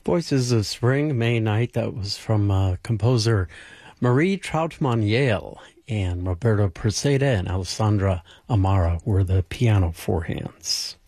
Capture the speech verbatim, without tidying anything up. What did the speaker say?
Voices of Spring, May Night, that was from uh, composer Marie Trautmann-Yale, and Roberto Preseda and Alessandra Amara were the piano four hands.